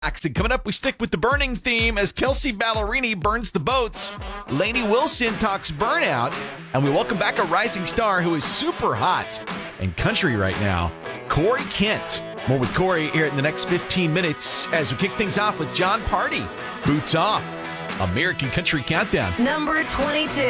And coming up, we stick with the burning theme as Kelsey Ballerini burns the boats. Lainey Wilson talks burnout. And we welcome back a rising star who is super hot in country right now, Corey Kent. More with Corey here in the next 15 minutes as we kick things off with Jon Pardi. Boots off. American Country Countdown. Number 22.